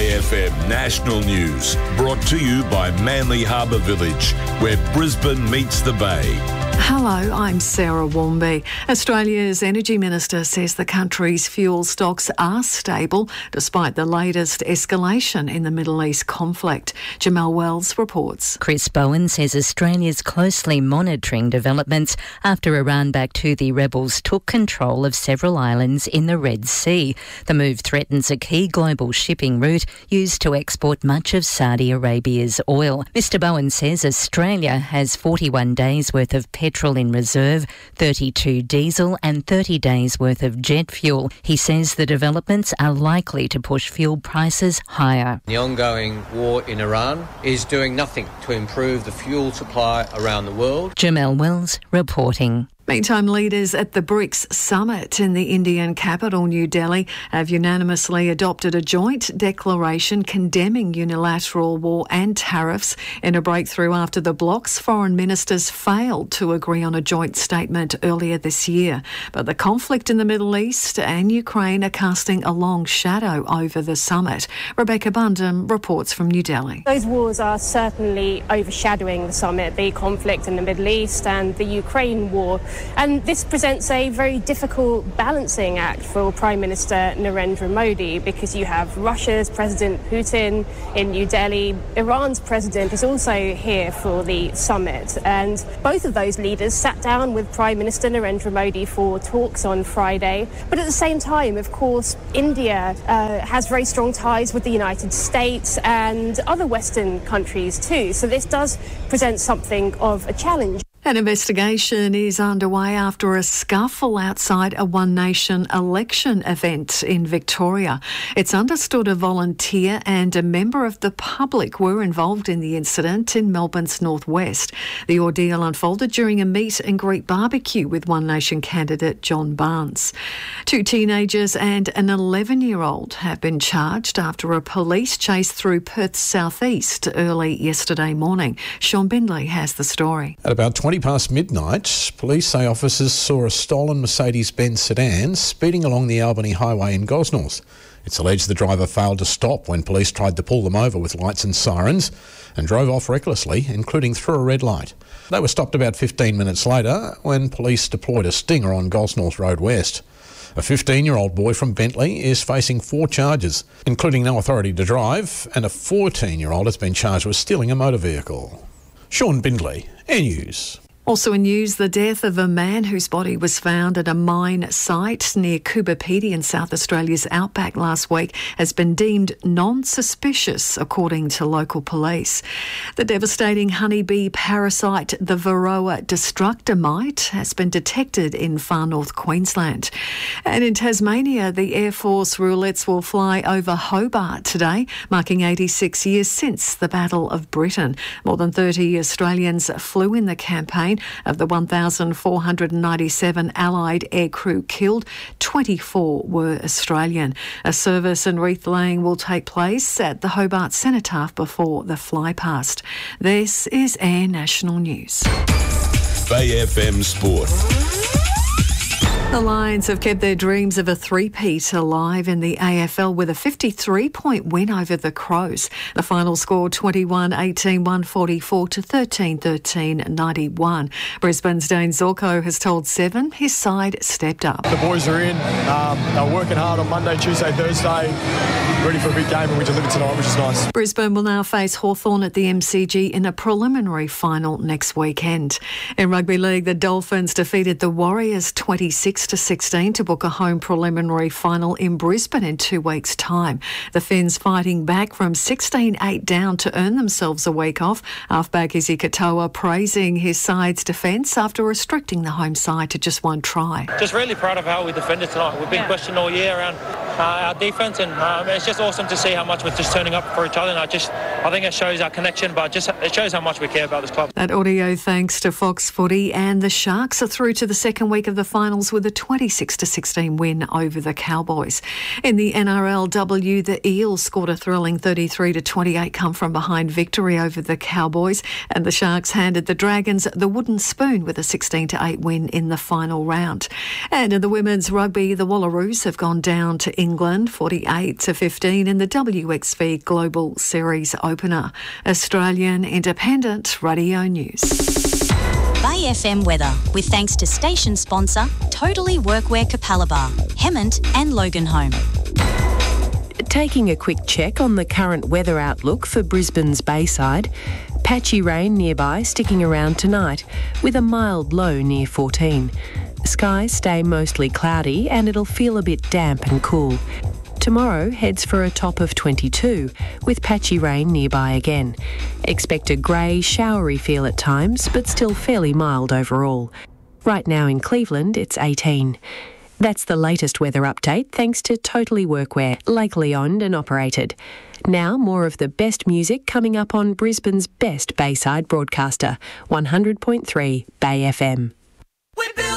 Bay FM National News, brought to you by Manly Harbour Village, where Brisbane meets the Bay. Hello, I'm Sarah Warmby. Australia's Energy Minister says the country's fuel stocks are stable despite the latest escalation in the Middle East conflict. Jamel Wells reports. Chris Bowen says Australia's closely monitoring developments after Iran-backed Houthi rebels took control of several islands in the Red Sea. The move threatens a key global shipping route used to export much of Saudi Arabia's oil. Mr Bowen says Australia has 41 days worth of petrol in reserve, 32 diesel and 30 days worth of jet fuel. He says the developments are likely to push fuel prices higher. The ongoing war in Iran is doing nothing to improve the fuel supply around the world. Jamel Wells reporting. Meantime, leaders at the BRICS summit in the Indian capital, New Delhi, have unanimously adopted a joint declaration condemning unilateral war and tariffs in a breakthrough after the bloc's foreign ministers failed to agree on a joint statement earlier this year. But the conflict in the Middle East and Ukraine are casting a long shadow over the summit. Rebecca Bundham reports from New Delhi. Those wars are certainly overshadowing the summit, the conflict in the Middle East and the Ukraine war. And this presents a very difficult balancing act for Prime Minister Narendra Modi, because you have Russia's President Putin in New Delhi. Iran's president is also here for the summit. And both of those leaders sat down with Prime Minister Narendra Modi for talks on Friday. But at the same time, of course, India has very strong ties with the United States and other Western countries too. So this does present something of a challenge. An investigation is underway after a scuffle outside a One Nation election event in Victoria. It's understood a volunteer and a member of the public were involved in the incident in Melbourne's northwest. The ordeal unfolded during a meet and greet barbecue with One Nation candidate John Barnes. 2 teenagers and an 11-year-old have been charged after a police chase through Perth's southeast early yesterday morning. Sean Bindley has the story. At about 20 past midnight, police say officers saw a stolen Mercedes-Benz sedan speeding along the Albany Highway in Gosnells. It's alleged the driver failed to stop when police tried to pull them over with lights and sirens and drove off recklessly, including through a red light. They were stopped about 15 minutes later when police deployed a stinger on Gosnells Road West. A 15-year-old boy from Bentley is facing 4 charges, including no authority to drive, and a 14-year-old has been charged with stealing a motor vehicle. Sean Bindley, Air News. Also in news, the death of a man whose body was found at a mine site near Coober Pedy in South Australia's outback last week has been deemed non-suspicious, according to local police. The devastating honeybee parasite, the Varroa destructor mite, has been detected in far north Queensland. And in Tasmania, the Air Force roulettes will fly over Hobart today, marking 86 years since the Battle of Britain. More than 30 Australians flew in the campaign. Of the 1,497 Allied aircrew killed, 24 were Australian. A service and wreath laying will take place at the Hobart Cenotaph before the flypast. This is Air National News. Bay FM Sport. The Lions have kept their dreams of a three-peat alive in the AFL with a 53-point win over the Crows. The final score 21-18, 144 to 13-13, 91. Brisbane's Dane Zorko has told Seven his side stepped up. The boys are in. They're working hard on Monday, Tuesday, Thursday. Ready for a big game, and we delivered tonight, which is nice. Brisbane will now face Hawthorn at the MCG in a preliminary final next weekend. In rugby league, the Dolphins defeated the Warriors 26-16 to book a home preliminary final in Brisbane in 2 weeks' time. The Finns fighting back from 16-8 down to earn themselves a week off. Halfback Izzy Katoa praising his side's defence after restricting the home side to just 1 try. Just really proud of how we defended tonight. We've been questioned all year around our defence, and it's just awesome to see how much we're just turning up for each other. And I just I think it shows our connection, but it shows how much we care about this club. That audio thanks to Fox Footy, and the Sharks are through to the second week of the finals with a 26-16 win over the Cowboys. In the NRLW, the Eels scored a thrilling 33-28 come-from-behind victory over the Cowboys, and the Sharks handed the Dragons the wooden spoon with a 16-8 win in the final round. And in the women's rugby, the Wallaroos have gone down to England 48-15 in the WXV Global Series opener. Australian Independent Radio News. Bay FM weather, with thanks to station sponsor Totally Workwear Capalaba, Hemmant and Loganholme. Taking a quick check on the current weather outlook for Brisbane's Bayside. Patchy rain nearby, sticking around tonight, with a mild low near 14. Skies stay mostly cloudy and it'll feel a bit damp and cool. Tomorrow heads for a top of 22, with patchy rain nearby again. Expect a grey, showery feel at times, but still fairly mild overall. Right now in Cleveland, it's 18. That's the latest weather update, thanks to Totally Workwear, locally owned and operated. Now, more of the best music coming up on Brisbane's best Bayside broadcaster, 100.3 Bay FM.